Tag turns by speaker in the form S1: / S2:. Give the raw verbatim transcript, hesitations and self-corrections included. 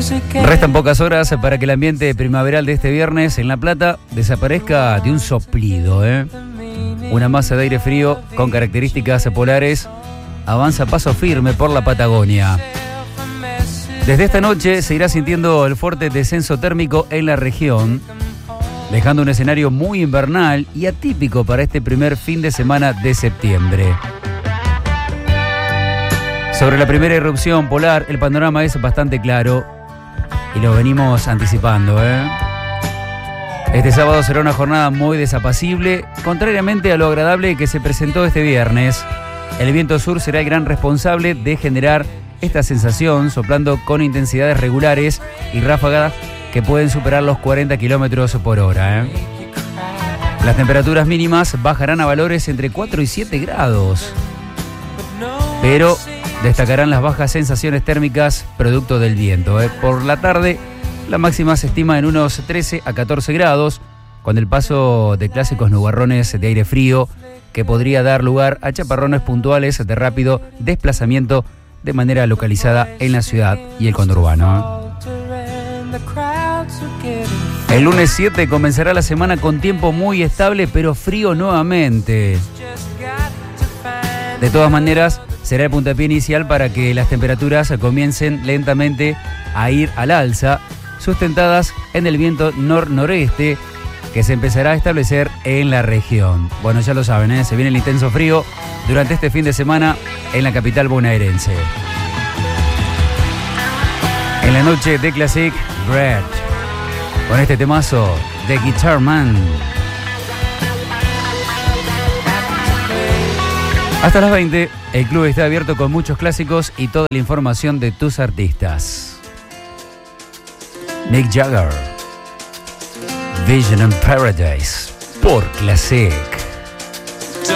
S1: Restan pocas horas para que el ambiente primaveral de este viernes en La Plata desaparezca de un soplido, ¿eh? Una masa de aire frío con características polares avanza a paso firme por la Patagonia. Desde esta noche se irá sintiendo el fuerte descenso térmico en la región, dejando un escenario muy invernal y atípico para este primer fin de semana de septiembre. Sobre la primera irrupción polar, el panorama es bastante claro y lo venimos anticipando, ¿eh? Este sábado será una jornada muy desapacible, contrariamente a lo agradable que se presentó este viernes. El viento sur será el gran responsable de generar esta sensación, soplando con intensidades regulares y ráfagas que pueden superar los cuarenta kilómetros por hora, ¿eh? Las temperaturas mínimas bajarán a valores entre cuatro y siete grados, pero destacarán las bajas sensaciones térmicas producto del viento, ¿eh? Por la tarde, la máxima se estima en unos trece a catorce grados, con el paso de clásicos nubarrones de aire frío que podría dar lugar a chaparrones puntuales de rápido desplazamiento de manera localizada en la ciudad y el conurbano. El lunes siete comenzará la semana con tiempo muy estable pero frío nuevamente. De todas maneras, será el puntapié inicial para que las temperaturas comiencen lentamente a ir al alza, sustentadas en el viento nor-noreste que se empezará a establecer en la región. Bueno, ya lo saben, ¿eh? Se viene el intenso frío durante este fin de semana en la capital bonaerense. En la noche de Classic, Red, con este temazo de Guitar Man. Hasta las veinte, el club está abierto con muchos clásicos y toda la información de tus artistas. Mick Jagger, Vision in Paradise, por Classic.